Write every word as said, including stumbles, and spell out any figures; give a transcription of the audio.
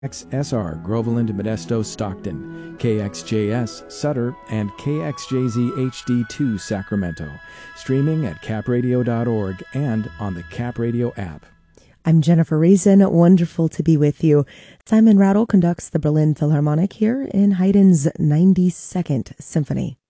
X S R, Groveland, Modesto, Stockton, K X J S, Sutter, and K X J Z H D two, Sacramento. Streaming at cap radio dot org and on the Cap Radio app. I'm Jennifer Reason. Wonderful to be with you. Simon Rattle conducts the Berlin Philharmonic here in Haydn's ninety-second Symphony.